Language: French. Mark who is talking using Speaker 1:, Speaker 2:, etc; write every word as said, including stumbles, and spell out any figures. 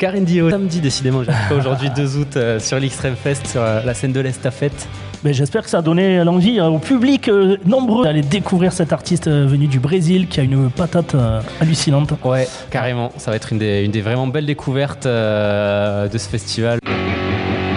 Speaker 1: Karine Dio, samedi décidément, j'ai fait aujourd'hui deux août euh, sur l'Extreme Fest, sur euh, la scène de l'Estafette.
Speaker 2: Mais j'espère que ça a donné l'envie euh, au public euh, nombreux d'aller découvrir cet artiste euh, venu du Brésil qui a une patate euh, hallucinante.
Speaker 1: Ouais, carrément, ça va être une des, une des vraiment belles découvertes euh, de ce festival.